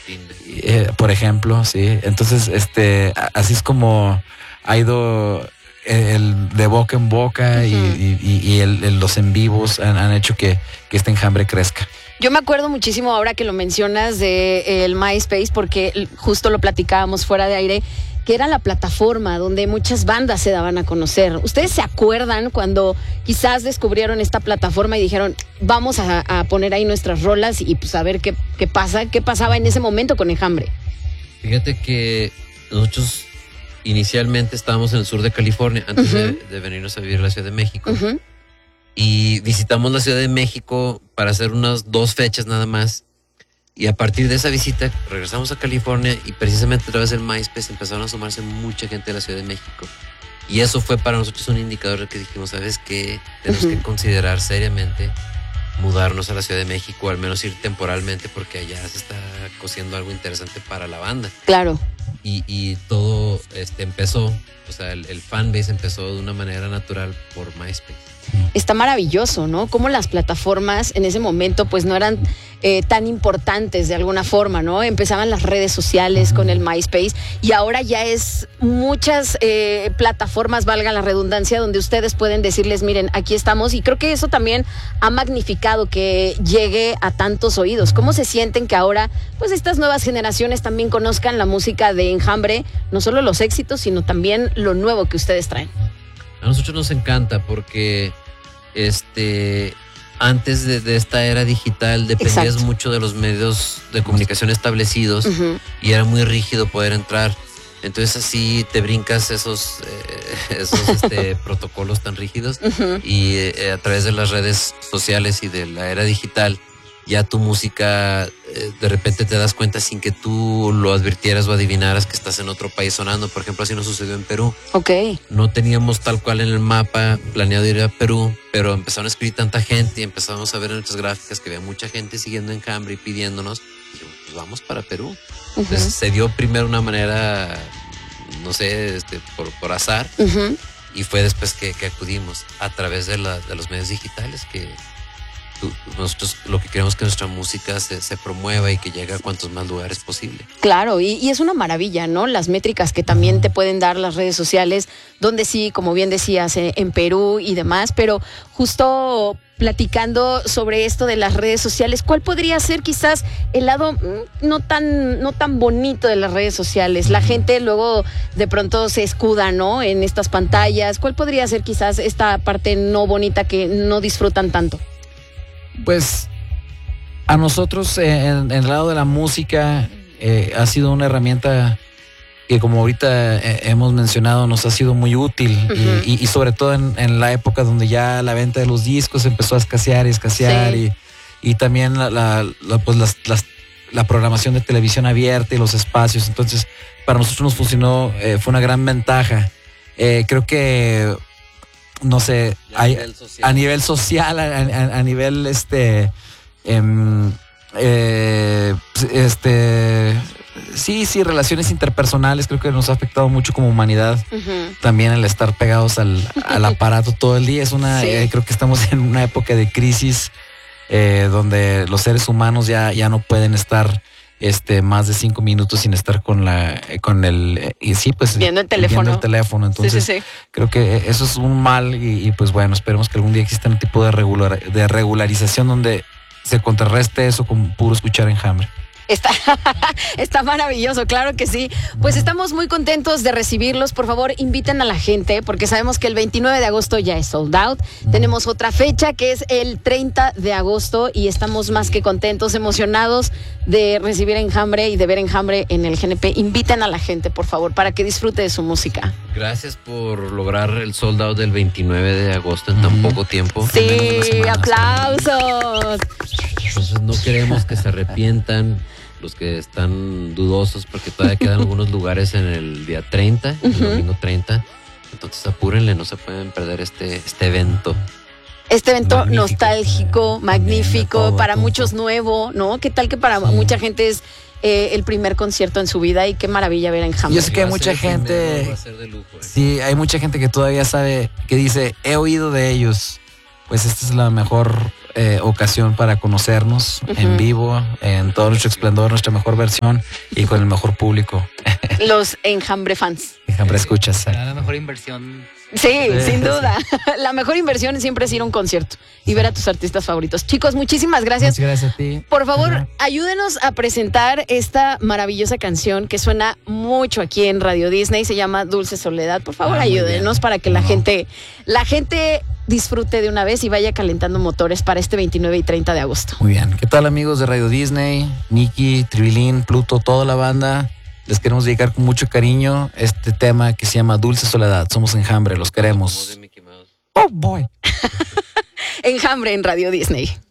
por ejemplo, sí. Entonces, así es como ha ido el de boca en boca y los en vivos han hecho que este enjambre crezca. Yo me acuerdo muchísimo ahora que lo mencionas de el MySpace, porque justo lo platicábamos fuera de aire, que era la plataforma donde muchas bandas se daban a conocer. ¿Ustedes se acuerdan cuando quizás descubrieron esta plataforma y dijeron, vamos a poner ahí nuestras rolas y pues a ver qué pasa? ¿Qué pasaba en ese momento con Enjambre? Fíjate que nosotros inicialmente estábamos en el sur de California antes de venirnos a vivir a la Ciudad de México. Y visitamos la Ciudad de México para hacer unas 2 fechas nada más. Y a partir de esa visita regresamos a California y precisamente a través del MySpace empezaron a sumarse mucha gente de la Ciudad de México. Y eso fue para nosotros un indicador de que dijimos, ¿sabes qué? Tenemos que considerar seriamente mudarnos a la Ciudad de México, o al menos ir temporalmente, porque allá se está cosiendo algo interesante para la banda. Claro. Y todo empezó, o sea, el fanbase empezó de una manera natural por MySpace. Está maravilloso, ¿no? Como las plataformas en ese momento pues no eran tan importantes de alguna forma, ¿no? Empezaban las redes sociales con el MySpace y ahora ya es muchas plataformas, valga la redundancia, donde ustedes pueden decirles, miren, aquí estamos, y creo que eso también ha magnificado que llegue a tantos oídos. ¿Cómo se sienten que ahora pues estas nuevas generaciones también conozcan la música de Enjambre, no solo los éxitos, sino también lo nuevo que ustedes traen? A nosotros nos encanta porque antes de esta era digital dependías mucho de los medios de comunicación establecidos y era muy rígido poder entrar. Entonces así te brincas esos protocolos tan rígidos y a través de las redes sociales y de la era digital ya tu música de repente te das cuenta sin que tú lo advirtieras o adivinaras que estás en otro país sonando. Por ejemplo, así nos sucedió en Perú. No teníamos tal cual en el mapa planeado ir a Perú, pero empezaron a escribir tanta gente y empezamos a ver en nuestras gráficas que había mucha gente siguiendo Enjambre y pidiéndonos. Y dijimos, pues vamos para Perú. Entonces se dio primero una manera, no sé, por azar, y fue después que acudimos a través de los medios digitales que nosotros lo que queremos es que nuestra música se promueva y que llegue a cuantos más lugares posible. Claro, y es una maravilla, ¿no? Las métricas que también te pueden dar las redes sociales, donde sí, como bien decías, en Perú y demás, pero justo platicando sobre esto de las redes sociales, ¿cuál podría ser quizás el lado no tan bonito de las redes sociales? La gente luego de pronto se escuda, ¿no?, en estas pantallas. ¿Cuál podría ser quizás esta parte no bonita que no disfrutan tanto? Pues a nosotros en el lado de la música ha sido una herramienta que, como ahorita hemos mencionado, nos ha sido muy útil y sobre todo en la época donde ya la venta de los discos empezó a escasear y también la programación de televisión abierta y los espacios. Entonces para nosotros nos funcionó, fue una gran ventaja. Creo que no sé, a nivel social, a nivel sí, relaciones interpersonales, creo que nos ha afectado mucho como humanidad. También el estar pegados al aparato todo el día. Creo que estamos en una época de crisis donde los seres humanos ya no pueden estar más de 5 minutos sin estar viendo el teléfono. Entonces creo que eso es un mal y pues bueno, esperemos que algún día exista un tipo de regularización donde se contrarreste eso con puro escuchar Enjambre. Está maravilloso, claro que sí. Pues estamos muy contentos de recibirlos. Por favor, inviten a la gente, porque sabemos que el 29 de agosto ya es sold out. Tenemos otra fecha que es el 30 de agosto y estamos más que contentos, emocionados de recibir Enjambre y de ver Enjambre en el GNP. Inviten a la gente, por favor, para que disfrute de su música. Gracias por lograr el sold out del 29 de agosto en tan poco tiempo. Sí, aplausos. Entonces no queremos que se arrepientan los que están dudosos, porque todavía quedan algunos lugares en el día 30, el domingo 30. Entonces apúrenle, no se pueden perder este evento. Este evento nostálgico, magnífico, para muchos nuevo, ¿no? ¿Qué tal que para mucha gente es el primer concierto en su vida? Y qué maravilla ver a Enjambre. Yo sé que hay mucha gente, sí, hay mucha gente que todavía sabe, que dice, he oído de ellos, pues esta es la mejor ocasión para conocernos en vivo, en todo nuestro esplendor, nuestra mejor versión y con el mejor público. Los Enjambre fans. Enjambre escuchas. Será la mejor inversión. Sí, sin duda. La mejor inversión siempre es ir a un concierto y ver a tus artistas favoritos. Chicos, muchísimas gracias. Muchas gracias a ti. Por favor, ayúdenos a presentar esta maravillosa canción que suena mucho aquí en Radio Disney. Se llama Dulce Soledad. Por favor, ayúdenos para que la gente disfrute de una vez y vaya calentando motores para este 29 y 30 de agosto. Muy bien. ¿Qué tal, amigos de Radio Disney? Nicky, Tribilín, Pluto, toda la banda. Les queremos dedicar con mucho cariño este tema que se llama Dulce Soledad. Somos Enjambre, los queremos. Oh, boy. Enjambre en Radio Disney.